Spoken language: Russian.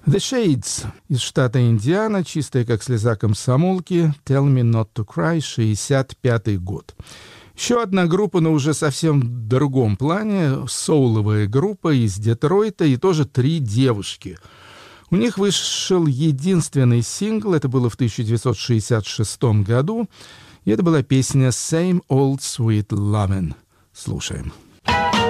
The Shades из штата Индиана, чистая как слеза комсомолки, Tell Me Not to Cry, 65-й год. Еще одна группа, но уже совсем в другом плане, соуловая группа из Детройта, и тоже 3 девушки. У них вышел единственный сингл, это было в 1966 году, и это была песня «Same Old Sweet Lovin'». Слушаем.